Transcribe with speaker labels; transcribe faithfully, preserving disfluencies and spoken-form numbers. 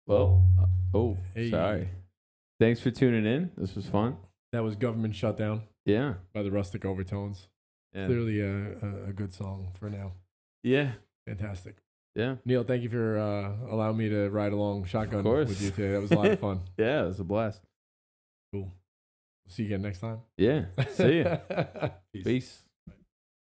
Speaker 1: Well, uh, oh,
Speaker 2: Hey.
Speaker 1: sorry. Thanks for tuning in. This was fun.
Speaker 2: That was Government Shutdown
Speaker 1: Yeah.
Speaker 2: by the Rustic Overtones.
Speaker 1: Yeah.
Speaker 2: Clearly a, a, a good song for now.
Speaker 1: Yeah.
Speaker 2: Fantastic.
Speaker 1: Yeah.
Speaker 2: Neil, thank you for uh, allowing me to ride along shotgun
Speaker 1: Of course.
Speaker 2: with you today. That was a lot of fun.
Speaker 1: Yeah, it was a blast.
Speaker 2: Cool. See you again next time.
Speaker 1: Yeah. See ya.
Speaker 2: Peace.
Speaker 1: Peace.